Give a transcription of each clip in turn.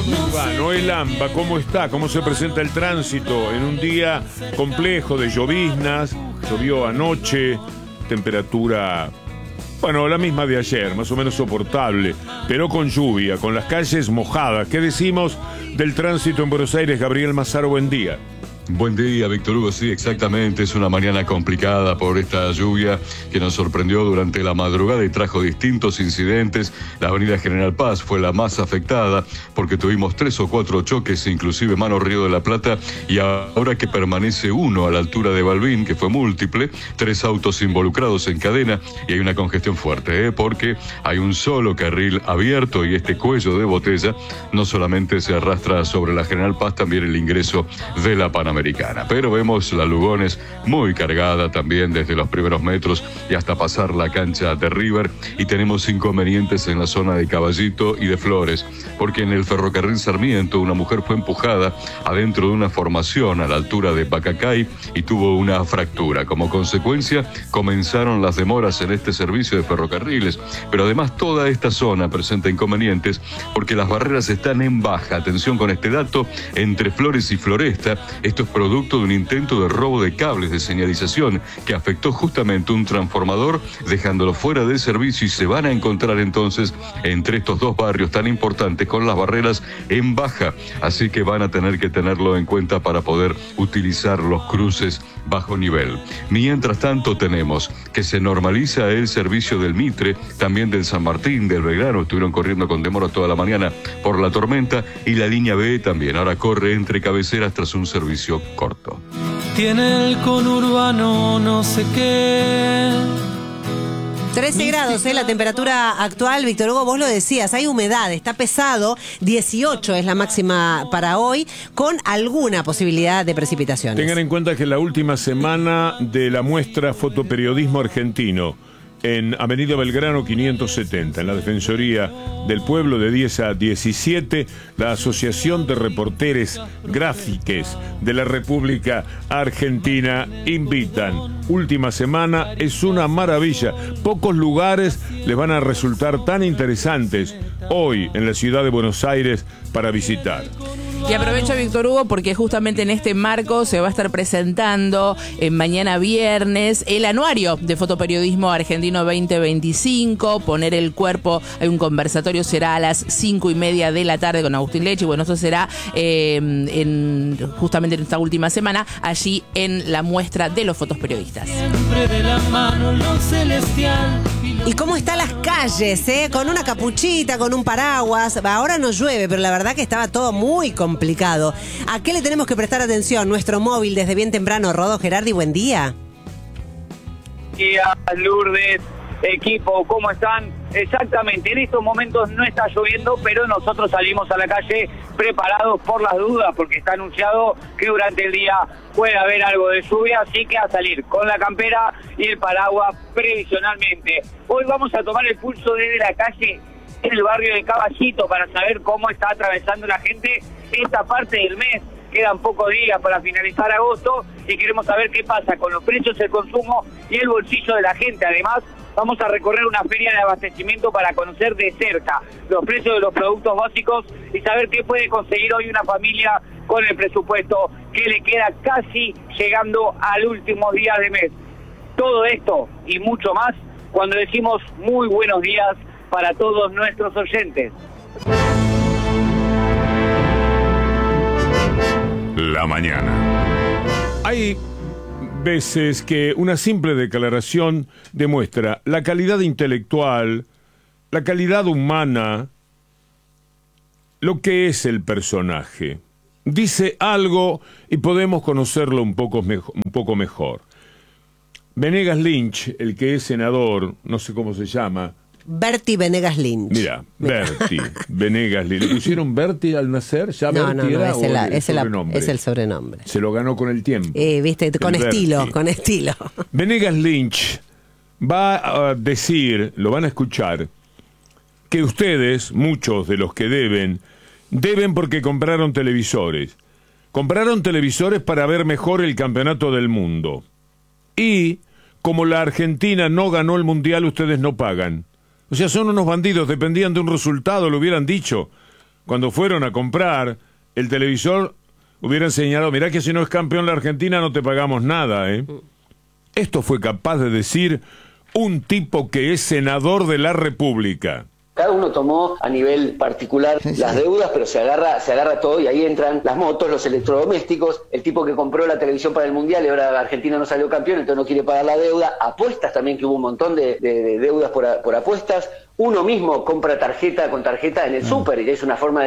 Urbano, el AMBA, ¿cómo está? ¿Cómo se presenta el tránsito en un día complejo de lloviznas? Llovió anoche, temperatura, bueno, la misma de ayer, más o menos soportable, pero con lluvia, con las calles mojadas. ¿Qué decimos del tránsito en Buenos Aires? Gabriel Mazaro, buen día. Buen día, Víctor Hugo. Sí, exactamente. Es una mañana complicada por esta lluvia que nos sorprendió durante la madrugada y trajo distintos incidentes. La avenida General Paz fue la más afectada porque tuvimos 3 o 4 choques, inclusive mano Río de la Plata, y ahora que permanece uno a la altura de Balbín, que fue múltiple, 3 autos involucrados en cadena y hay una congestión fuerte, porque hay un solo carril abierto y este cuello de botella no solamente se arrastra sobre la General Paz, también el ingreso de la Panamericana. Pero vemos la Lugones muy cargada también desde los primeros metros y hasta pasar la cancha de River, y tenemos inconvenientes en la zona de Caballito y de Flores, porque en el ferrocarril Sarmiento una mujer fue empujada adentro de una formación a la altura de Bacacay y tuvo una fractura. Como consecuencia comenzaron las demoras en este servicio de ferrocarriles, pero además toda esta zona presenta inconvenientes porque las barreras están en baja. Atención con este dato, entre Flores y Floresta. Esto es producto de un intento de robo de cables de señalización que afectó justamente un transformador, dejándolo fuera del servicio, y se van a encontrar entonces entre estos dos barrios tan importantes con las barreras en baja, así que van a tener que tenerlo en cuenta para poder utilizar los cruces bajo nivel. Mientras tanto tenemos que se normaliza el servicio del Mitre, también del San Martín, del Belgrano, estuvieron corriendo con demora toda la mañana por la tormenta, y la línea B también, ahora corre entre cabeceras tras un servicio corto. Tiene el conurbano no sé qué. 13 grados, la temperatura actual. Víctor Hugo, vos lo decías, hay humedad, está pesado, 18 es la máxima para hoy, con alguna posibilidad de precipitaciones. Tengan en cuenta que la última semana de la muestra Fotoperiodismo Argentino, en Avenida Belgrano 570, en la Defensoría del Pueblo, de 10 a 17, la Asociación de Reporteres Gráfiques de la República Argentina invitan. Última semana, es una maravilla. Pocos lugares les van a resultar tan interesantes hoy en la ciudad de Buenos Aires para visitar. Y aprovecho, Víctor Hugo, porque justamente en este marco se va a estar presentando mañana viernes el anuario de Fotoperiodismo Argentino 2025, Poner el Cuerpo. Hay un conversatorio, será a las 5:30 de la tarde con Agustín Leche. Bueno, eso será justamente en esta última semana, allí en la muestra de los fotoperiodistas. ¿Y cómo están las calles, con una capuchita, con un paraguas? Ahora no llueve, pero la verdad que estaba todo muy complicado. ¿A qué le tenemos que prestar atención? Nuestro móvil desde bien temprano. Rodo Gerardi, buen día. Buen día, Lourdes, equipo, ¿cómo están? Exactamente, en estos momentos no está lloviendo, pero nosotros salimos a la calle preparados por las dudas, porque está anunciado que durante el día puede haber algo de lluvia, así que a salir con la campera y el paraguas previsionalmente. Hoy vamos a tomar el pulso desde la calle en el barrio de Caballito para saber cómo está atravesando la gente esta parte del mes. Quedan pocos días para finalizar agosto y queremos saber qué pasa con los precios, el consumo y el bolsillo de la gente. Además, vamos a recorrer una feria de abastecimiento para conocer de cerca los precios de los productos básicos y saber qué puede conseguir hoy una familia con el presupuesto que le queda casi llegando al último día de mes. Todo esto y mucho más cuando decimos muy buenos días para todos nuestros oyentes. La mañana. Hay veces que una simple declaración demuestra la calidad intelectual, la calidad humana, lo que es el personaje. Dice algo y podemos conocerlo un poco mejor. Venegas Lynch, el que es senador, no sé cómo se llama. Berti Venegas Lynch. Mira, Berti Venegas Lynch. ¿Le pusieron Berti al nacer? ¿Ya no, Berti era es el sobrenombre. Se lo ganó con el tiempo. Viste, con estilo. Venegas Lynch va a decir, lo van a escuchar, que ustedes, muchos de los que deben porque compraron televisores. Compraron televisores para ver mejor el campeonato del mundo. Y, como la Argentina no ganó el Mundial, ustedes no pagan. O sea, son unos bandidos, dependían de un resultado, lo hubieran dicho. cuando fueron a comprar el televisor, hubieran señalado, mirá que si no es campeón la Argentina no te pagamos nada, ¿eh? Esto fue capaz de decir un tipo que es senador de la República. Cada uno tomó a nivel particular las deudas, pero se agarra todo y ahí entran las motos, los electrodomésticos, el tipo que compró la televisión para el Mundial y ahora Argentina no salió campeón, entonces no quiere pagar la deuda, apuestas también, que hubo un montón de deudas por apuestas, uno mismo compra tarjeta con tarjeta en el súper y es una forma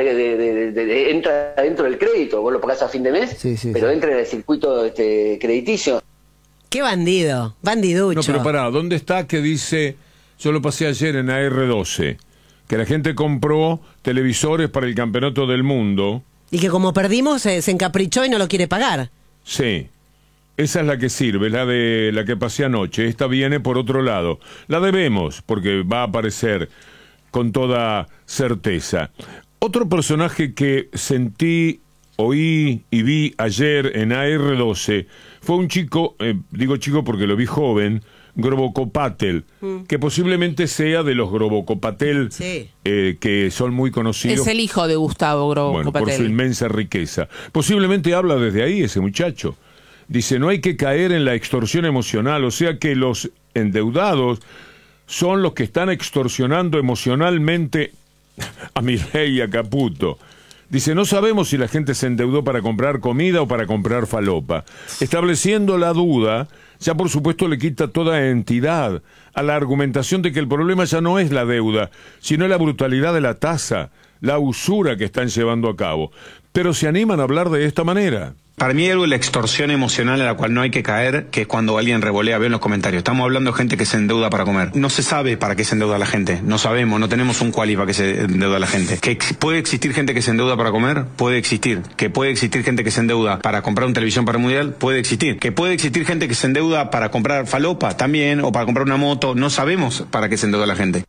de entra dentro del crédito, vos lo pagás a fin de mes, pero entra en el circuito crediticio. ¡Qué bandido! Bandiducho. No, pero pará, ¿dónde está que dice, yo lo pasé ayer en AR12, que la gente compró televisores para el campeonato del mundo? Y que como perdimos se encaprichó y no lo quiere pagar. Sí, esa es la que sirve, la que pasé anoche. Esta viene por otro lado. La debemos, porque va a aparecer con toda certeza. Otro personaje que sentí, oí y vi ayer en AR12 fue un chico, digo chico porque lo vi joven, Grobocopatel, que posiblemente sea de los Grobocopatel que son muy conocidos. Es el hijo de Gustavo Grobocopatel. Bueno, por su inmensa riqueza. Posiblemente habla desde ahí ese muchacho. Dice, no hay que caer en la extorsión emocional, o sea que los endeudados son los que están extorsionando emocionalmente a Milei y a Caputo. Dice, no sabemos si la gente se endeudó para comprar comida o para comprar falopa. Estableciendo la duda, ya por supuesto le quita toda entidad a la argumentación de que el problema ya no es la deuda, sino la brutalidad de la tasa, la usura que están llevando a cabo. Pero se animan a hablar de esta manera. Para mí hay algo de la extorsión emocional a la cual no hay que caer, que es cuando alguien revolea, ve en los comentarios. Estamos hablando de gente que se endeuda para comer. No se sabe para qué se endeuda la gente. No sabemos, no tenemos un quali para que se endeuda la gente. ¿Que puede existir gente que se endeuda para comer? Puede existir. ¿Que puede existir gente que se endeuda para comprar una televisión para el Mundial? Puede existir. ¿Que puede existir gente que se endeuda para comprar falopa? También, o para comprar una moto. No sabemos para qué se endeuda la gente.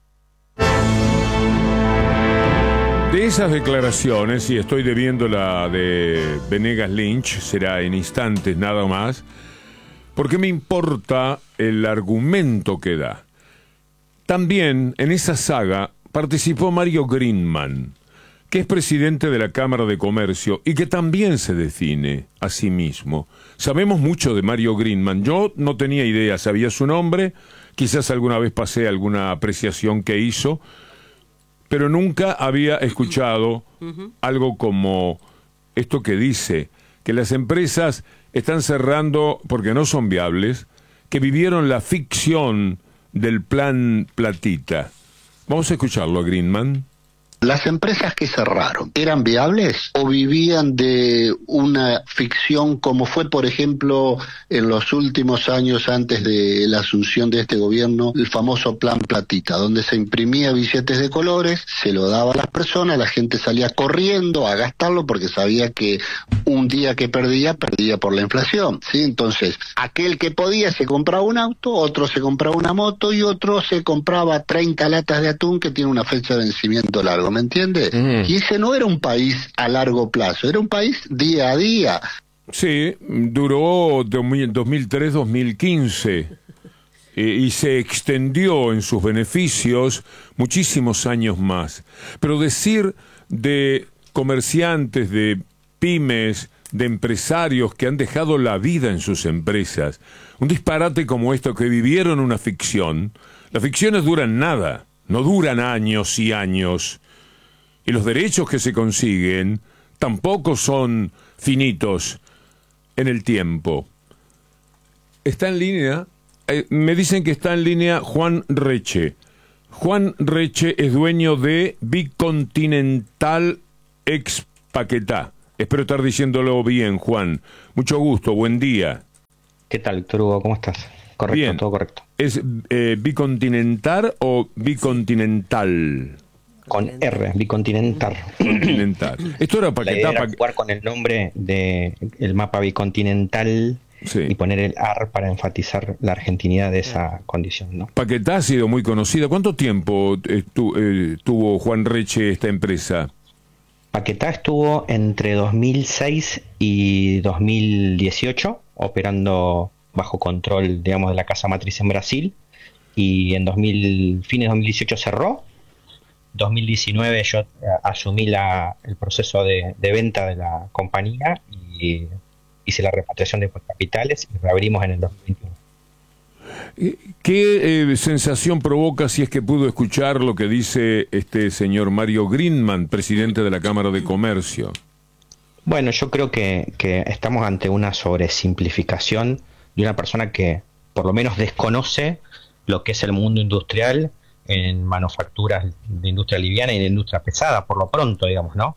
De esas declaraciones, y estoy debiendo la de Venegas Lynch, será en instantes nada más, porque me importa el argumento que da. También en esa saga participó Mario Greenman, que es presidente de la Cámara de Comercio y que también se define a sí mismo. Sabemos mucho de Mario Greenman. Yo no tenía idea, sabía su nombre, quizás alguna vez pasé alguna apreciación que hizo, pero nunca había escuchado algo como esto que dice, que las empresas están cerrando porque no son viables, que vivieron la ficción del plan Platita. Vamos a escucharlo, Greenman. ¿Las empresas que cerraron eran viables o vivían de una ficción como fue, por ejemplo, en los últimos años antes de la asunción de este gobierno, el famoso Plan Platita, donde se imprimía billetes de colores, se lo daba a las personas, la gente salía corriendo a gastarlo porque sabía que un día que perdía por la inflación, ¿sí? Entonces, aquel que podía se compraba un auto, otro se compraba una moto y otro se compraba 30 latas de atún que tiene una fecha de vencimiento largo. ¿Me entiende? Y ese no era un país a largo plazo, era un país día a día. Sí, duró 2003-2015 y se extendió en sus beneficios muchísimos años más. Pero decir de comerciantes, de pymes, de empresarios que han dejado la vida en sus empresas, un disparate como esto, que vivieron una ficción, las ficciones duran nada, no duran años y años. Y los derechos que se consiguen tampoco son finitos en el tiempo. Está en línea, me dicen que está en línea Juan Reche. Juan Reche es dueño de Bicontinental ex Paquetá. Espero estar diciéndolo bien, Juan. Mucho gusto, buen día. ¿Qué tal, Víctor Hugo? ¿Cómo estás? Correcto, bien. Todo correcto. ¿Es Bicontinental o Bicontinental? Con R, Bicontinental. Continental. Esto era Paquetá. La idea era jugar con el nombre del mapa bicontinental, sí, y poner el AR para enfatizar la argentinidad de esa condición, ¿no? Paquetá ha sido muy conocida. ¿Cuánto tiempo tuvo Juan Reche esta empresa? Paquetá estuvo entre 2006 y 2018 operando bajo control, digamos, de la casa matriz en Brasil, y en fines de 2018 cerró. 2019 yo asumí el proceso de venta de la compañía y hice la repatriación de capitales y reabrimos en el 2021. ¿Qué sensación provoca, si es que pudo escuchar lo que dice este señor Mario Greenman, presidente de la Cámara de Comercio? Bueno, yo creo que estamos ante una sobresimplificación de una persona que por lo menos desconoce lo que es el mundo industrial en manufacturas de industria liviana y de industria pesada, por lo pronto, digamos, ¿no?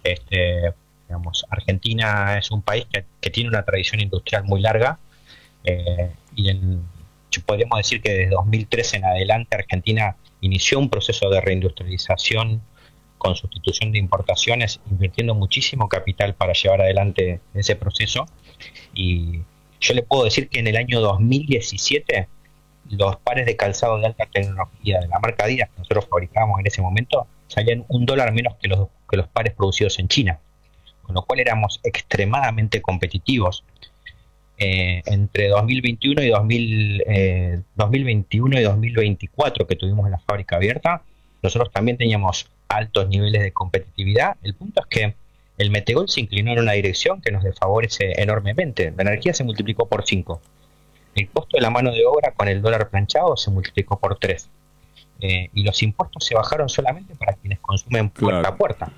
Argentina es un país que tiene una tradición industrial muy larga y podríamos decir que desde 2013 en adelante Argentina inició un proceso de reindustrialización con sustitución de importaciones, invirtiendo muchísimo capital para llevar adelante ese proceso. Y yo le puedo decir que en el año 2017 los pares de calzado de alta tecnología de la marca Adidas que nosotros fabricábamos en ese momento salían $1 menos que los pares producidos en China, con lo cual éramos extremadamente competitivos. Entre 2021 y 2024 que tuvimos en la fábrica abierta, nosotros también teníamos altos niveles de competitividad. El punto es que el metegol se inclinó en una dirección que nos desfavorece enormemente. La energía se multiplicó por 5. El costo de la mano de obra con el dólar planchado se multiplicó por 3. Y los impuestos se bajaron solamente para quienes consumen puerta a puerta.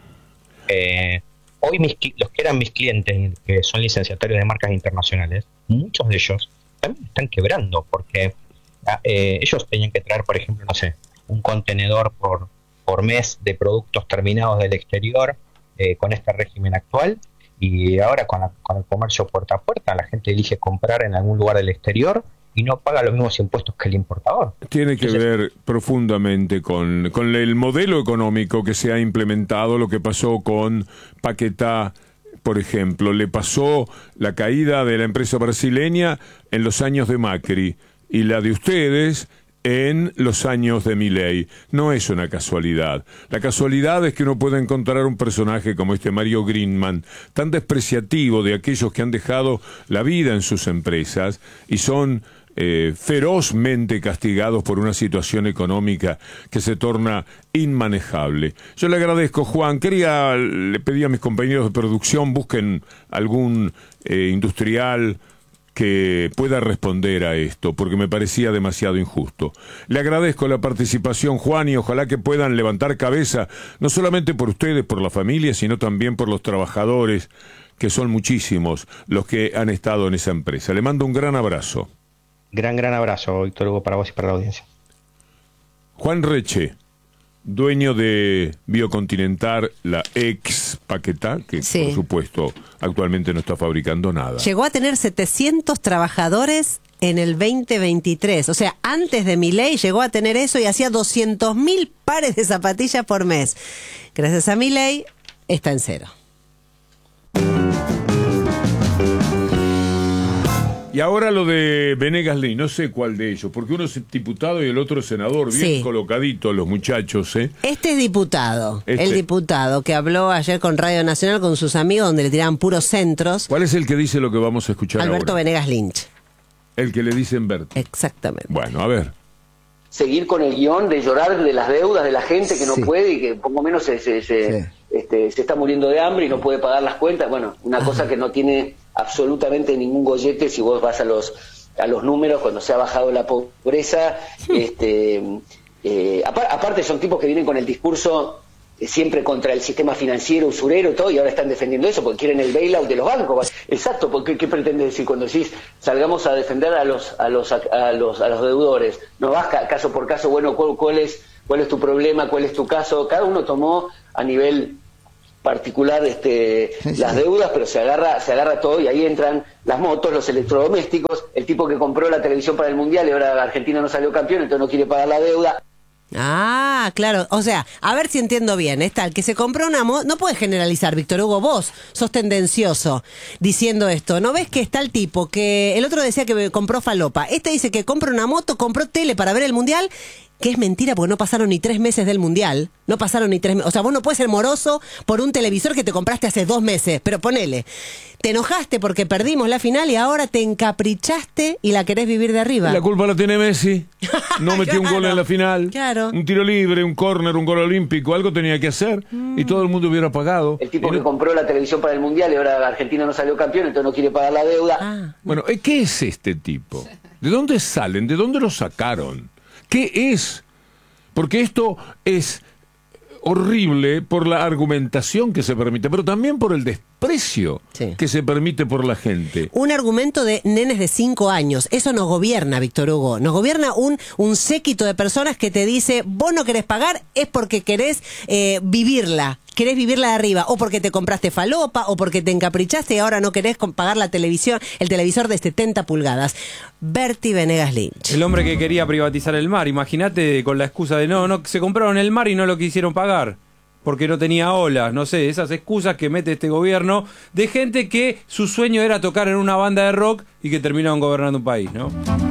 Hoy los que eran mis clientes, que son licenciatarios de marcas internacionales, muchos de ellos también están quebrando porque ellos tenían que traer, por ejemplo, no sé, un contenedor por mes de productos terminados del exterior con este régimen actual, y ahora con el comercio puerta a puerta la gente elige comprar en algún lugar del exterior y no paga los mismos impuestos que el importador. Tiene que ver profundamente con el modelo económico que se ha implementado, lo que pasó con Paquetá, por ejemplo. Le pasó la caída de la empresa brasileña en los años de Macri y la de ustedes en los años de Milei. No es una casualidad. La casualidad es que uno pueda encontrar un personaje como este Mario Greenman, tan despreciativo de aquellos que han dejado la vida en sus empresas y son ferozmente castigados por una situación económica que se torna inmanejable. Yo le agradezco, Juan. Le pedí a mis compañeros de producción busquen algún industrial que pueda responder a esto, porque me parecía demasiado injusto. Le agradezco la participación, Juan, y ojalá que puedan levantar cabeza, no solamente por ustedes, por la familia, sino también por los trabajadores, que son muchísimos los que han estado en esa empresa. Le mando un gran abrazo. Gran abrazo, Víctor Hugo, para vos y para la audiencia. Juan Reche, dueño de Biocontinental, la ex Paquetá, que sí, por supuesto actualmente no está fabricando nada. Llegó a tener 700 trabajadores en el 2023, o sea, antes de Milei llegó a tener eso y hacía 200.000 pares de zapatillas por mes. Gracias a Milei está en cero. Y ahora lo de Venegas Lynch, no sé cuál de ellos, porque uno es diputado y el otro es senador, bien sí, colocaditos los muchachos, ¿eh? Este es diputado, el diputado que habló ayer con Radio Nacional con sus amigos donde le tiraban puros centros. ¿Cuál es el que dice lo que vamos a escuchar Alberto ahora? Venegas Lynch. El que le dicen Berto. Exactamente. Bueno, a ver. Seguir con el guión de llorar de las deudas de la gente que no puede y que poco menos se está muriendo de hambre y no puede pagar las cuentas. Bueno, una cosa que no tiene absolutamente ningún gollete si vos vas a los números cuando se ha bajado la pobreza. Aparte son tipos que vienen con el discurso siempre contra el sistema financiero, usurero y todo, y ahora están defendiendo eso porque quieren el bailout de los bancos. Exacto, porque ¿qué pretende decir cuando decís salgamos a defender a los deudores? No vas caso por caso, bueno, ¿cuál es tu problema? ¿Cuál es tu caso? Cada uno tomó a nivel particular las deudas, pero se agarra todo y ahí entran las motos, los electrodomésticos, el tipo que compró la televisión para el Mundial y ahora Argentina no salió campeón, entonces no quiere pagar la deuda. Ah, claro, o sea, a ver si entiendo bien, está el que se compró una moto, no puedes generalizar, Víctor Hugo, vos sos tendencioso diciendo esto, ¿no ves que está el tipo que el otro decía que compró falopa, este dice que compra una moto, compró tele para ver el Mundial que es mentira porque no pasaron ni 3 meses del Mundial. No pasaron ni 3 meses. O sea, vos no puedes ser moroso por un televisor que te compraste hace 2 meses. Pero ponele, te enojaste porque perdimos la final y ahora te encaprichaste y la querés vivir de arriba. La culpa la tiene Messi. No metió un gol en la final. Claro. Un tiro libre, un córner, un gol olímpico. Algo tenía que hacer y todo el mundo hubiera pagado. El tipo que compró la televisión para el Mundial y ahora Argentina no salió campeón, entonces no quiere pagar la deuda. Bueno, ¿qué es este tipo? ¿De dónde salen? ¿De dónde lo sacaron? ¿Qué es? Porque esto es horrible por la argumentación que se permite, pero también por el desprecio que se permite por la gente. Un argumento de nenes de 5 años. Eso nos gobierna, Víctor Hugo. Nos gobierna un séquito de personas que te dice, vos no querés pagar, es porque querés vivirla. Querés vivirla de arriba, o porque te compraste falopa, o porque te encaprichaste y ahora no querés pagar la televisión, el televisor de 70 pulgadas. Berti Venegas Lynch. El hombre que quería privatizar el mar, imagínate con la excusa de no, se compraron el mar y no lo quisieron pagar, porque no tenía olas, no sé, esas excusas que mete este gobierno de gente que su sueño era tocar en una banda de rock y que terminaron gobernando un país, ¿no?